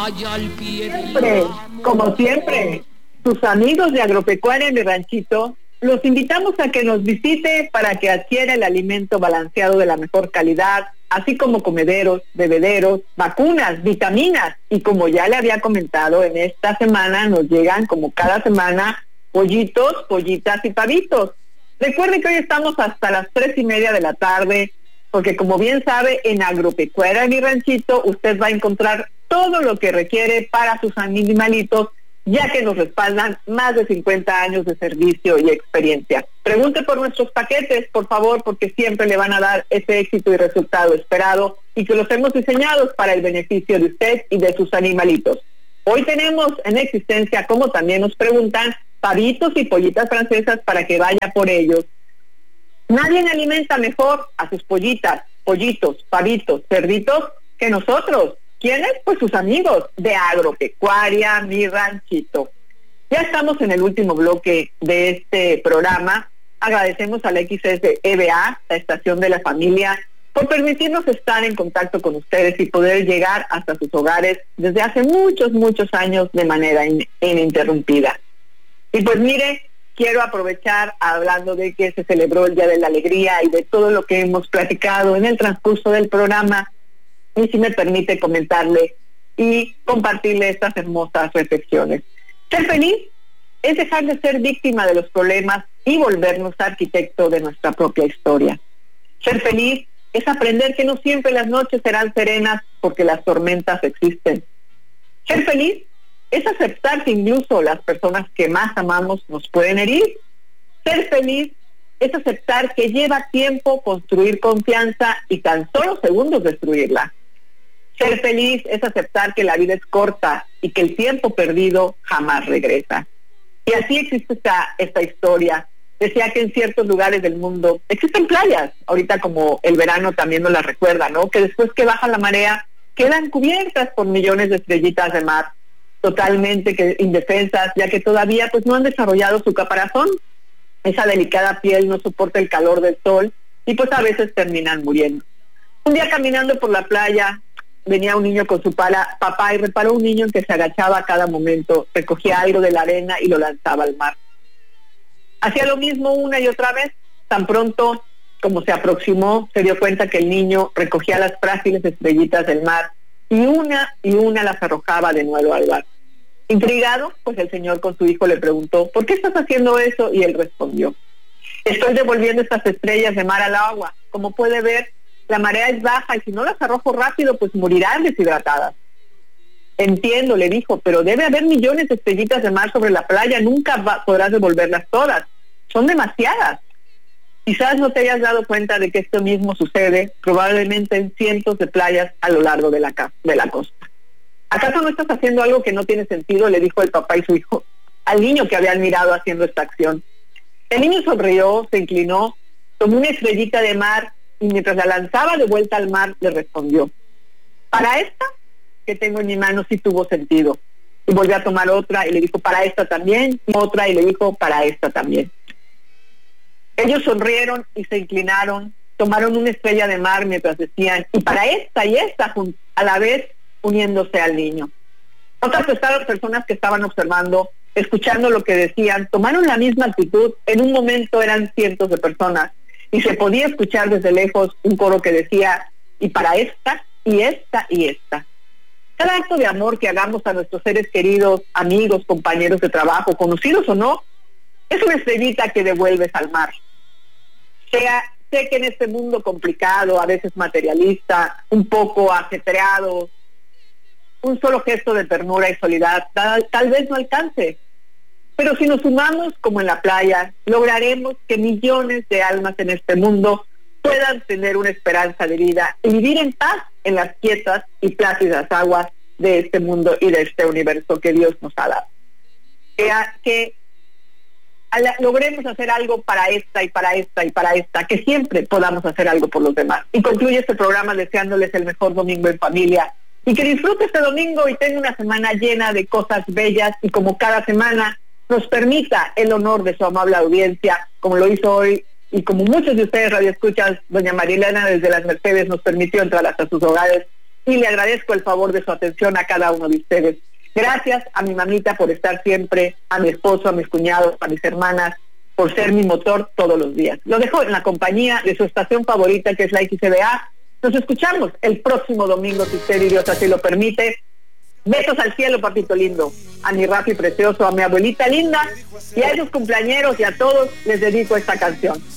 allá al pie Siempre, como siempre, sus amigos de Agropecuaria Mi Ranchito, los invitamos a que nos visite para que adquiera el alimento balanceado de la mejor calidad, así como comederos, bebederos, vacunas, vitaminas, y como ya le había comentado, en esta semana nos llegan, como cada semana, pollitos, pollitas y pavitos. Recuerde que hoy estamos hasta las 3:30 de la tarde, porque como bien sabe, en Agropecuaria Mi Ranchito usted va a encontrar todo lo que requiere para sus animalitos, ya que nos respaldan más de 50 años de servicio y experiencia. Pregunte por nuestros paquetes, por favor, porque siempre le van a dar ese éxito y resultado esperado, y que los hemos diseñado para el beneficio de usted y de sus animalitos. Hoy tenemos en existencia, como también nos preguntan, pavitos y pollitas francesas para que vaya por ellos. Nadie alimenta mejor a sus pollitas, pollitos, pavitos, cerditos que nosotros. ¿Quiénes? Pues sus amigos de Agropecuaria Mi Ranchito. Ya estamos en el último bloque de este programa. Agradecemos a la XSEBA, la estación de la familia, por permitirnos estar en contacto con ustedes y poder llegar hasta sus hogares desde hace muchos, muchos años de manera ininterrumpida. Y pues mire, quiero aprovechar hablando de que se celebró el Día de la Alegría y de todo lo que hemos platicado en el transcurso del programa, y si me permite comentarle y compartirle estas hermosas reflexiones. Ser feliz es dejar de ser víctima de los problemas y volvernos arquitecto de nuestra propia historia. Ser feliz es aprender que no siempre las noches serán serenas porque las tormentas existen. Ser feliz es aceptar que incluso las personas que más amamos nos pueden herir. Ser feliz es aceptar que lleva tiempo construir confianza y tan solo segundos destruirla. Ser feliz es aceptar que la vida es corta y que el tiempo perdido jamás regresa. Y así existe esta historia. Decía que en ciertos lugares del mundo existen playas, ahorita como el verano también nos la recuerda, ¿no? Que después que baja la marea quedan cubiertas por millones de estrellitas de mar, totalmente indefensas, ya que todavía pues no han desarrollado su caparazón. Esa delicada piel no soporta el calor del sol y pues a veces terminan muriendo. Un día caminando por la playa, venía un niño con su papá y reparó un niño en que se agachaba a cada momento, recogía algo de la arena y lo lanzaba al mar. Hacía lo mismo una y otra vez. Tan pronto como se aproximó, se dio cuenta que el niño recogía las frágiles estrellitas del mar y una las arrojaba de nuevo al mar. Intrigado, pues el señor con su hijo le preguntó, ¿por qué estás haciendo eso? Y él respondió, estoy devolviendo estas estrellas de mar al agua. Como puede ver, la marea es baja y si no las arrojo rápido, pues morirán deshidratadas. Entiendo, le dijo, pero debe haber millones de estrellitas de mar sobre la playa, nunca podrás devolverlas todas. Son demasiadas. Quizás no te hayas dado cuenta de que esto mismo sucede probablemente en cientos de playas a lo largo de la costa. ¿Acaso no estás haciendo algo que no tiene sentido?, le dijo el papá y su hijo al niño que había admirado haciendo esta acción. El niño sonrió, se inclinó, tomó una estrellita de mar y mientras la lanzaba de vuelta al mar, le respondió, para esta que tengo en mi mano sí tuvo sentido. Y volvió a tomar otra y le dijo, para esta también, y otra y le dijo, para esta también. Ellos sonrieron y se inclinaron, tomaron una estrella de mar mientras decían, y para esta y esta, a la vez uniéndose al niño. Otras personas que estaban observando, escuchando lo que decían, tomaron la misma actitud. En un momento eran cientos de personas y se podía escuchar desde lejos un coro que decía, y para esta, y esta, y esta. Cada acto de amor que hagamos a nuestros seres queridos, amigos, compañeros de trabajo, conocidos o no, es una estrellita que devuelves al mar. Sé que en este mundo complicado, a veces materialista, un poco ajetreado, un solo gesto de ternura y solidaridad tal vez no alcance. Pero si nos sumamos como en la playa, lograremos que millones de almas en este mundo puedan tener una esperanza de vida y vivir en paz en las quietas y plácidas aguas de este mundo y de este universo que Dios nos ha dado. Que logremos hacer algo para esta y para esta y para esta, que siempre podamos hacer algo por los demás. Y concluye este programa deseándoles el mejor domingo en familia y que disfrute este domingo y tenga una semana llena de cosas bellas y como cada semana nos permita el honor de su amable audiencia, como lo hizo hoy y como muchos de ustedes radioescuchas, doña Marilena desde las Mercedes nos permitió entrar hasta sus hogares, y le agradezco el favor de su atención a cada uno de ustedes. Gracias a mi mamita por estar siempre, a mi esposo, a mis cuñados, a mis hermanas, por ser mi motor todos los días. Lo dejo en la compañía de su estación favorita, que es la XBA. Nos escuchamos el próximo domingo, si usted y Dios así lo permite. Besos al cielo, papito lindo, a mi Rafi precioso, a mi abuelita linda y a esos cumpleañeros y a todos les dedico esta canción.